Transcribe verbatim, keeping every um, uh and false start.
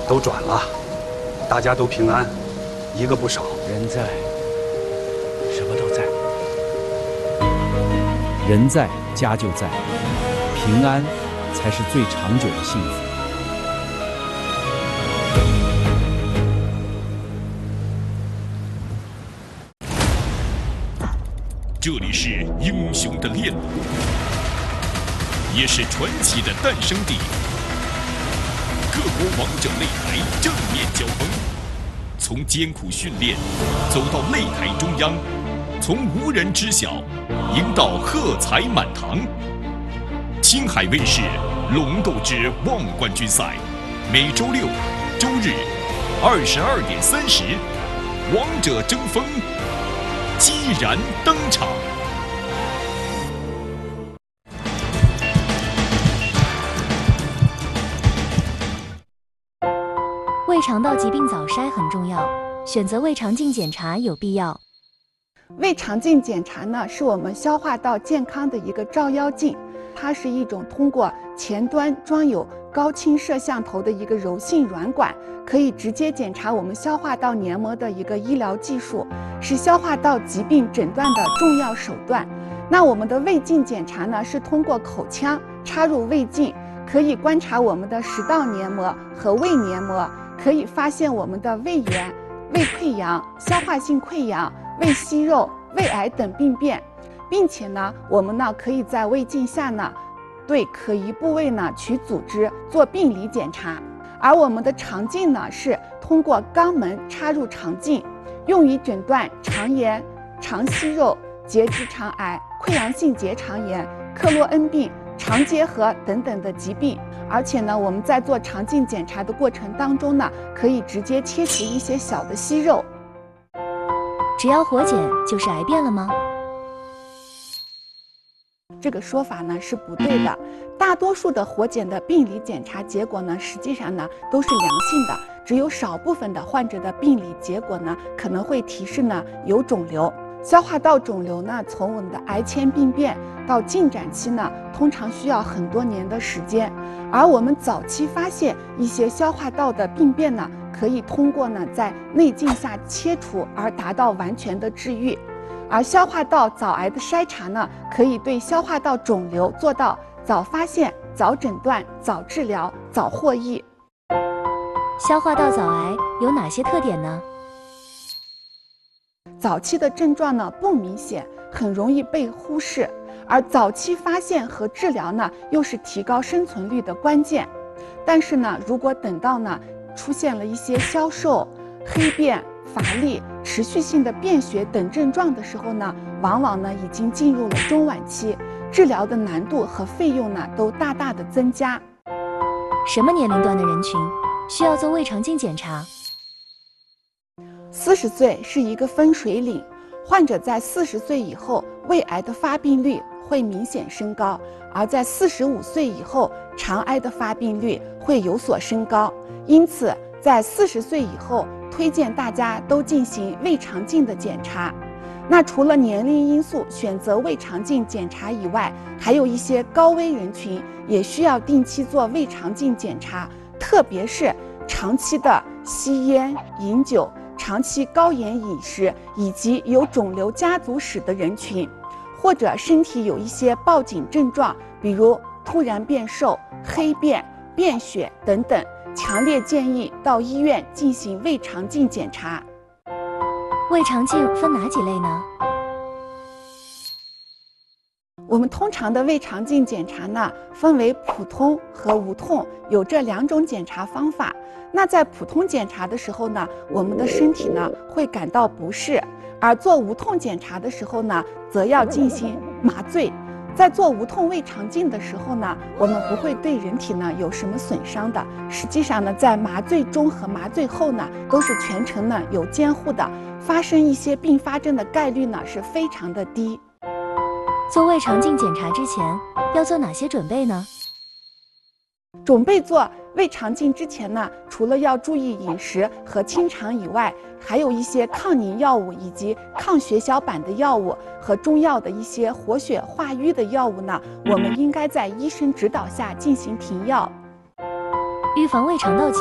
都转了，大家都平安，一个不少。 人在，什么都在。 人在，家就在，平安才是最长久的幸福。 这里是英雄的炼炉，也是传奇的诞生地。各国王者擂台正面交锋，从艰苦训练走到擂台中央，从无人知晓赢到喝彩满堂。青海卫视《龙斗之望冠军赛》，每周六、周日二十二点三十，王者争锋激然登场。 胃肠道疾病早筛很重要，选择胃肠镜检查有必要。 胃肠镜检查呢，是我们消化道健康的一个照妖镜，它是一种通过前端装有高清摄像头的一个柔性软管，可以直接检查我们消化道黏膜的一个医疗技术，是消化道疾病诊断的重要手段。那我们的胃镜检查呢，是通过口腔插入胃镜，可以观察我们的食道黏膜和胃黏膜，可以发现我们的胃炎、胃溃疡、消化性溃疡、胃息肉、胃癌等病变，并且呢，我们呢可以在胃镜下呢，对可疑部位呢取组织做病理检查。而我们的肠镜呢，是通过肛门插入肠镜，用于诊断肠炎、肠息肉、结直肠癌、溃疡性结肠炎、克罗恩病、肠结核等等的疾病。而且呢，我们在做肠镜检查的过程当中呢，可以直接切除一些小的息肉。 只要活检就是癌变了吗？ 这个说法呢是不对的。大多数的活检的病理检查结果呢，实际上呢都是良性的，只有少部分的患者的病理结果呢可能会提示呢有肿瘤。消化道肿瘤呢，从我们的癌前病变到进展期呢，通常需要很多年的时间。而我们早期发现一些消化道的病变呢，可以通过呢在内镜下切除而达到完全的治愈。而消化道早癌的筛查呢，可以对消化道肿瘤做到早发现、早诊断、早治疗、早获益。 消化道早癌有哪些特点呢？ 早期的症状呢不明显，很容易被忽视，而早期发现和治疗呢又是提高生存率的关键。但是呢，如果等到呢出现了一些消瘦、黑便、乏力、持续性的便血等症状的时候呢，往往呢已经进入了中晚期，治疗的难度和费用呢都大大的增加。 什么年龄段的人群需要做胃肠镜检查？ 四十岁是一个分水岭，患者在四十岁以后，胃癌的发病率会明显升高，而在四十五岁以后，肠癌的发病率会有所升高。因此，在四十岁以后，推荐大家都进行胃肠镜的检查。那除了年龄因素选择胃肠镜检查以外，还有一些高危人群也需要定期做胃肠镜检查，特别是长期的吸烟、饮酒、长期高盐饮食以及有肿瘤家族史的人群，或者身体有一些报警症状，比如突然变瘦、黑便、便血等等，强烈建议到医院进行胃肠镜检查。 胃肠镜分哪几类呢？ 我们通常的胃肠镜检查呢，分为普通和无痛，有这两种检查方法。那在普通检查的时候呢，我们的身体呢会感到不适，而做无痛检查的时候呢，则要进行麻醉。在做无痛胃肠镜的时候呢，我们不会对人体呢有什么损伤的。实际上呢，在麻醉中和麻醉后呢，都是全程呢有监护的，发生一些并发症的概率呢是非常的低。 做胃肠镜检查之前要做哪些准备呢？ 准备做胃肠镜之前呢，除了要注意饮食和清肠以外，还有一些抗凝药物以及抗血小板的药物和中药的一些活血化瘀的药物呢，我们应该在医生指导下进行停药。 预防胃肠道疾